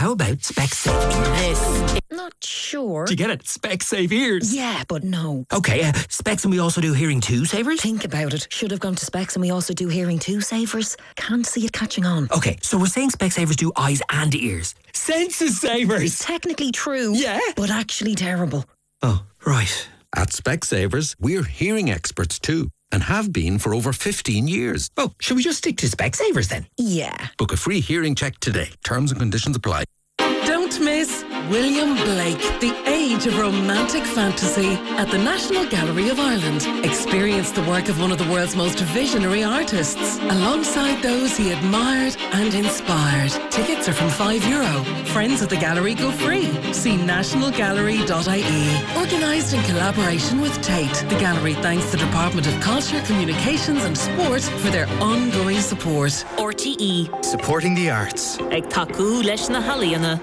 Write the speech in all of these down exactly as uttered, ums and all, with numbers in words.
how about Specsave? This. Not sure. Do you get it? Specsave ears. Yeah, but no. Okay, uh, Specs and we also do hearing two savers? Think about it. Should have gone to Specs and we also do hearing two savers. Can't see it catching on. Okay, so we're saying Specsavers do eyes and ears. Senses savers! Technically true. Yeah. But actually terrible. Oh, right. At Specsavers, we're hearing experts too, and have been for over fifteen years. Oh, should we just stick to Specsavers then? Yeah. Book a free hearing check today. Terms and conditions apply. Don't miss William Blake, The Age of Romantic Fantasy at the National Gallery of Ireland. Experience the work of one of the world's most visionary artists, alongside those he admired and inspired. Tickets are from five euro. Friends of the gallery go free. See national gallery dot I E. Organised in collaboration with Tate, the gallery thanks the Department of Culture, Communications and Sport for their ongoing support. R T E. Supporting the arts. Ag taku leis na haliana.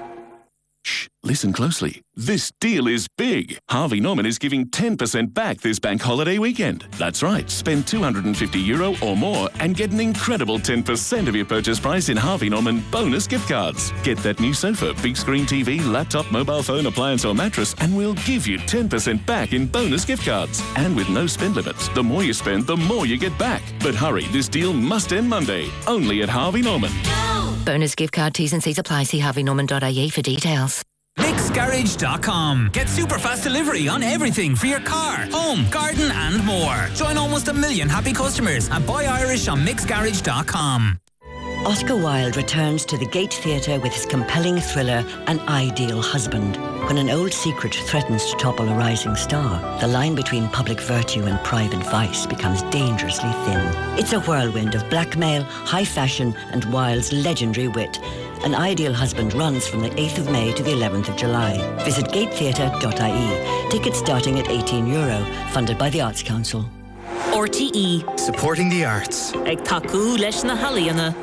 Shh, listen closely. This deal is big. Harvey Norman is giving ten percent back this bank holiday weekend. That's right. Spend two hundred fifty euro or more and get an incredible ten percent of your purchase price in Harvey Norman bonus gift cards. Get that new sofa, big screen T V, laptop, mobile phone, appliance or mattress and we'll give you ten percent back in bonus gift cards. And with no spend limits, the more you spend, the more you get back. But hurry, this deal must end Monday. Only at Harvey Norman. No! Bonus gift card T's and C's apply. See harvey norman dot I E for details. mix garage dot com. Get super fast delivery on everything for your car, home, garden and more. Join almost a million happy customers and buy Irish on mix garage dot com. Oscar Wilde returns to the Gate Theatre with his compelling thriller An Ideal Husband. When an old secret threatens to topple a rising star, the line between public virtue and private vice becomes dangerously thin. It's a whirlwind of blackmail, high fashion and Wilde's legendary wit. An Ideal Husband runs from the eighth of May to the eleventh of July. Visit gate theatre dot I E. Tickets starting at eighteen euro, funded by the Arts Council. R T E. Supporting the arts. Ag taku leis na haliana.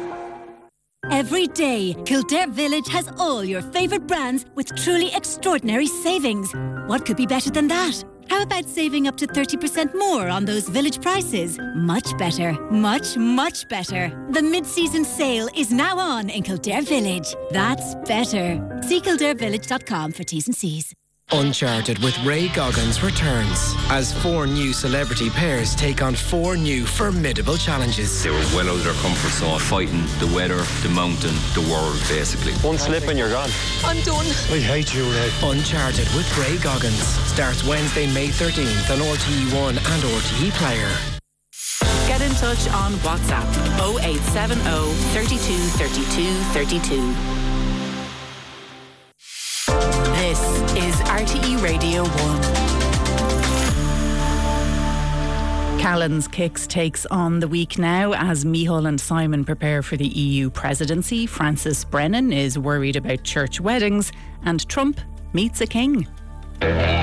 Every day, Kildare Village has all your favourite brands with truly extraordinary savings. What could be better than that? How about saving up to thirty percent more on those Village prices? Much better. Much, much better. The mid-season sale is now on in Kildare Village. That's better. See kildare village dot com for T's and C's. Uncharted with Ray Goggins returns as four new celebrity pairs take on four new formidable challenges. They were well out of their comfort zone, fighting the weather, the mountain, the world, basically. One slip and you're gone. I'm done. I hate you, Ray. Uncharted with Ray Goggins starts Wednesday, May thirteenth on R T E one and R T E Player. Get in touch on WhatsApp oh eight seven oh, thirty-two, thirty-two, thirty-two. This is R T E Radio one. Callan's Kicks takes on the week now as Micheál and Simon prepare for the E U presidency. Francis Brennan is worried about church weddings and Trump meets a king.